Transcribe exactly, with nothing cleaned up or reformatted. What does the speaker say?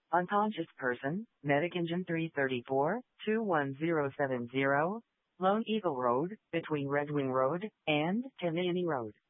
Unconscious person, Medic Engine three thirty-four, two one zero seven zero, Lone Eagle Road, between Red Wing Road and Tenayani Road.